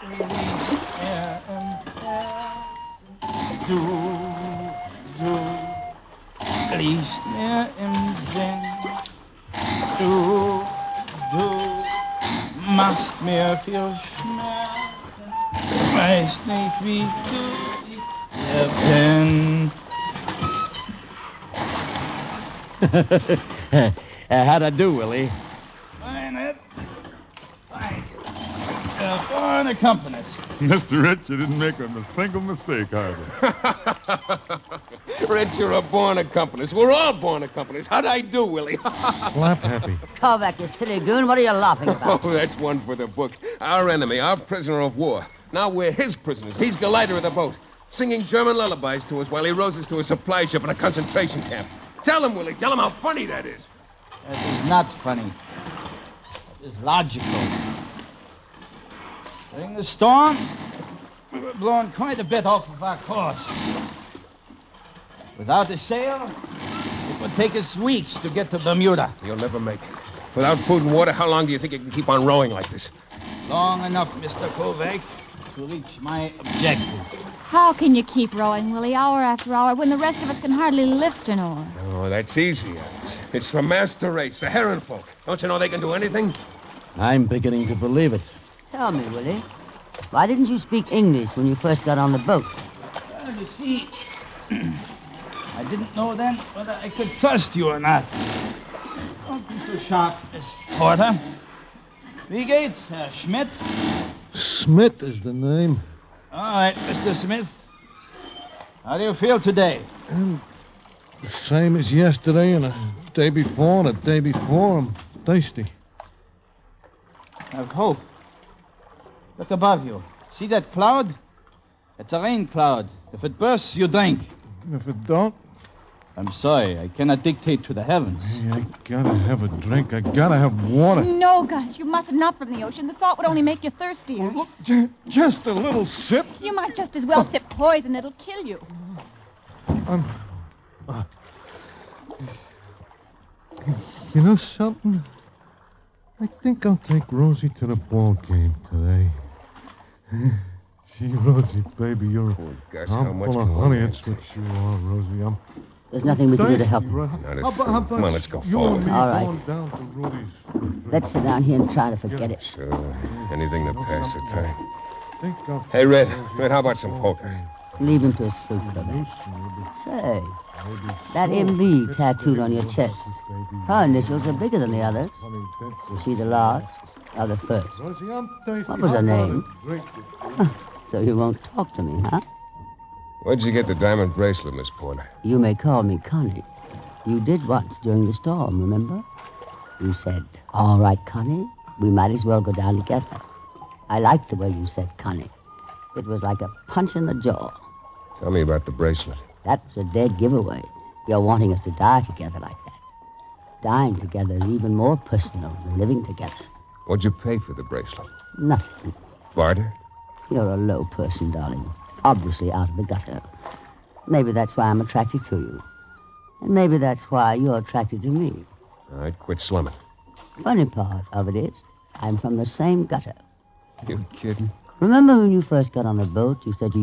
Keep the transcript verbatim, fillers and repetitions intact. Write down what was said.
er im Herzen. Du, du liegst mir im Sinn. Du, du machst mir viel Schmerzen. Weiß nicht, wie du ich bin. uh, how'd I do, Willie? Fine, Ed. Fine. You're a born accompanist. Mister Rich, you didn't make a single mistake, hardly. Rich, you're a born accompanist. We're all born accompanist. How'd I do, Willie? Slap happy. Kovac, you silly goon. What are you laughing about? Oh, that's one for the book. Our enemy, our prisoner of war. Now we're his prisoners. He's the leader of the boat, singing German lullabies to us while he rows us to a supply ship in a concentration camp. Tell him, Willie. Tell him how funny that is. That is not funny. That is logical. During the storm, we were blown quite a bit off of our course. Without a sail, it would take us weeks to get to Bermuda. You'll never make it. Without food and water, how long do you think you can keep on rowing like this? Long enough, Mister Kovac, to reach my objective. How can you keep rowing, Willie, hour after hour, when the rest of us can hardly lift an oar? Oh, that's easy, Alice. It's the master race, the heron folk. Don't you know they can do anything? I'm beginning to believe it. Tell me, Willie, why didn't you speak English when you first got on the boat? Well, you see, I didn't know then whether I could trust you or not. Don't be so sharp, Miss Porter. Wie geht's, Herr Schmidt? Smith is the name. All right, Mister Smith. How do you feel today? Um, the same as yesterday and the day before and the day before. I'm thirsty. Have hope. Look above you. See that cloud? It's a rain cloud. If it bursts, you drink. If it don't, I'm sorry. I cannot dictate to the heavens. hey, I gotta have a drink. I gotta have water. No, Gus, you mustn't up from the ocean. The salt would only make you thirstier. Look, j- just a little sip. You might just as well sip poison. It'll kill you. I'm. Uh, you know something? I think I'll take Rosie to the ball game today. Gee, Rosie, baby, you're Oh, Gus, I'm how much full of can honey. one That's man what you are, Rosie. I'm There's nothing we can do to thirsty, help you. right? Not How if- about, how about come on, let's go you forward. and me All right. going down to Rudy's? Let's sit down here and try to forget it. Sure. Anything to pass the time. Think I'll Hey, Red. Rosie, Red, how about some poker? Leave him to his fruit, Kovac. Say, that M V tattooed on your chest. Her initials are bigger than the others. Was she the last or the first? Rosie, I'm thirsty. What was her How about name? a drink? So you won't talk to me, huh? Where'd you get the diamond bracelet, Miss Porter? You may call me Connie. You did once during the storm, remember? You said, all right, Connie, we might as well go down together. I liked the way you said Connie. It was like a punch in the jaw. Tell me about the bracelet. That's a dead giveaway. You're wanting us to die together like that. Dying together is even more personal than living together. What'd you pay for the bracelet? Nothing. Barter? You're a low person, darling. Obviously out of the gutter. Maybe that's why I'm attracted to you. And maybe that's why you're attracted to me. All right, quit slumming. Funny part of it is, I'm from the same gutter. You kidding? Remember when you first got on the boat, you said you